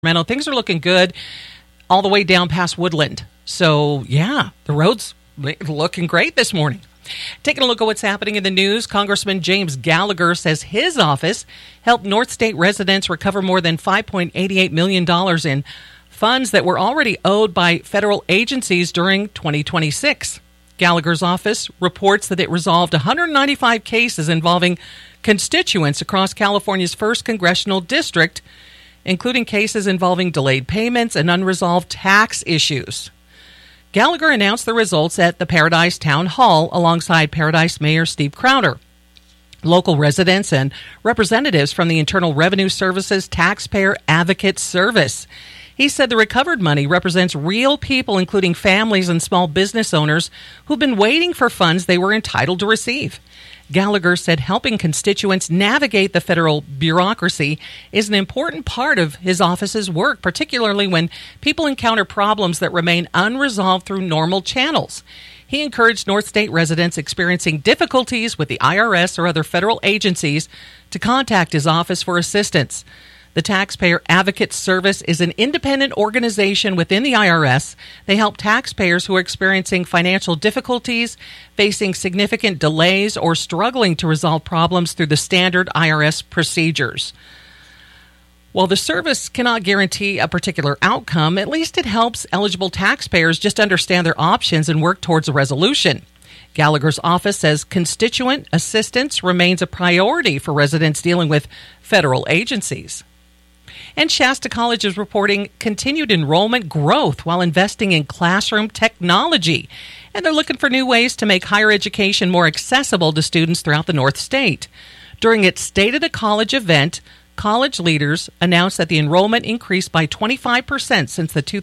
Things are looking good all the way down past Woodland. So, yeah, the road's looking great this morning. Taking a look at what's happening in the news, Congressman James Gallagher says his office helped North State residents recover more than $5.88 million in funds that were already owed by federal agencies during 2026. Gallagher's office reports that it resolved 195 cases involving constituents across California's 1st Congressional District, including cases involving delayed payments and unresolved tax issues. Gallagher announced the results at the Paradise Town Hall alongside Paradise Mayor Steve Crowder. Local residents and representatives from the Internal Revenue Service's Taxpayer Advocate Service. He said the recovered money represents real people, including families and small business owners who've been waiting for funds they were entitled to receive. Gallagher said helping constituents navigate the federal bureaucracy is an important part of his office's work, particularly when people encounter problems that remain unresolved through normal channels. He encouraged North State residents experiencing difficulties with the IRS or other federal agencies to contact his office for assistance. The Taxpayer Advocate Service is an independent organization within the IRS. They help taxpayers who are experiencing financial difficulties, facing significant delays, or struggling to resolve problems through the standard IRS procedures. While the service cannot guarantee a particular outcome, at least it helps eligible taxpayers just understand their options and work towards a resolution. Gallagher's office says constituent assistance remains a priority for residents dealing with federal agencies. And Shasta College is reporting continued enrollment growth while investing in classroom technology. And they're looking for new ways to make higher education more accessible to students throughout the North State. During its State of the College event, college leaders announced that the enrollment increased by 25% since the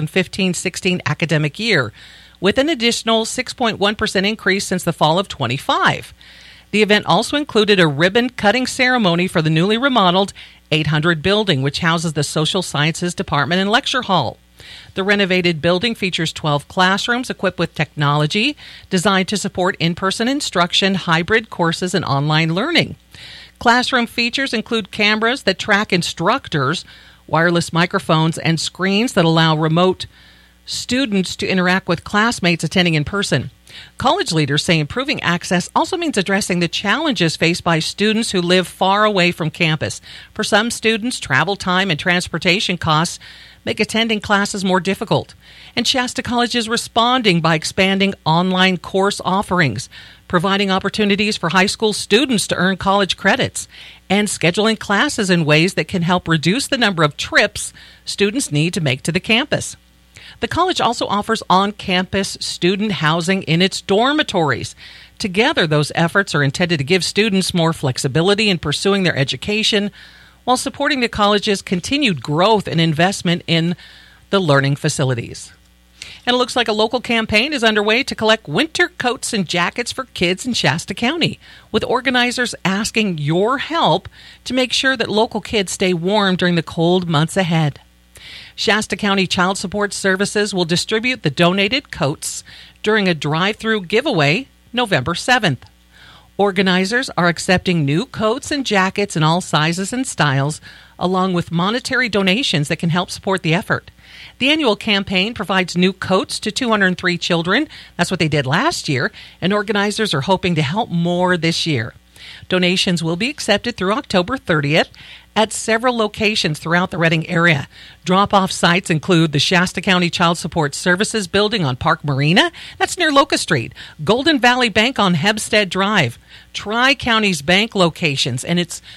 2015-16 academic year, with an additional 6.1% increase since the fall of 25. The event also included a ribbon-cutting ceremony for the newly remodeled 800 building, which houses the Social Sciences Department and Lecture Hall. The renovated building features 12 classrooms equipped with technology designed to support in-person instruction, hybrid courses, and online learning. Classroom features include cameras that track instructors, wireless microphones, and screens that allow remote students to interact with classmates attending in person. College leaders say improving access also means addressing the challenges faced by students who live far away from campus. For some students, travel time and transportation costs make attending classes more difficult. And Shasta College is responding by expanding online course offerings, providing opportunities for high school students to earn college credits, and scheduling classes in ways that can help reduce the number of trips students need to make to the campus. The college also offers on-campus student housing in its dormitories. Together, those efforts are intended to give students more flexibility in pursuing their education while supporting the college's continued growth and investment in the learning facilities. And it looks like a local campaign is underway to collect winter coats and jackets for kids in Shasta County, with organizers asking your help to make sure that local kids stay warm during the cold months ahead. Shasta County Child Support Services will distribute the donated coats during a drive-through giveaway November 7th. Organizers are accepting new coats and jackets in all sizes and styles, along with monetary donations that can help support the effort. The annual campaign provides new coats to 203 children. That's what they did last year, and organizers are hoping to help more this year. Donations will be accepted through October 30th at several locations throughout the Redding area. Drop-off sites include the Shasta County Child Support Services building on Park Marina, that's near Locust Street, Golden Valley Bank on Hebstead Drive, Tri-Counties Bank locations, and it's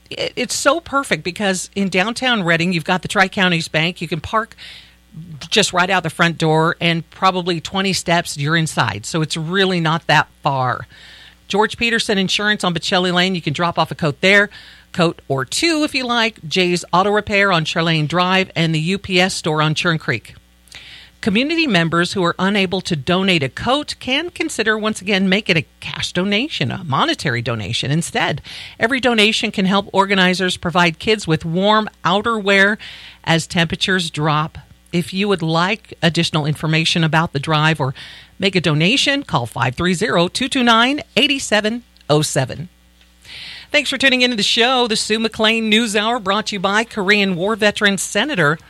so perfect because in downtown Redding, you've got the Tri-Counties Bank. You can park just right out the front door, and probably 20 steps, you're inside, so it's really not that far. George Peterson Insurance on Bocelli Lane, you can drop off a coat there. Coat or two if you like. Jay's Auto Repair on Charlene Drive and the UPS store on Churn Creek. Community members who are unable to donate a coat can consider once again make it a cash donation, a monetary donation instead. Every donation can help organizers provide kids with warm outerwear as temperatures drop. If you would like additional information about the drive or make a donation, call 530-229-8707. Thanks for tuning into the show. The Sue McLean News Hour brought to you by Korean War veteran Senator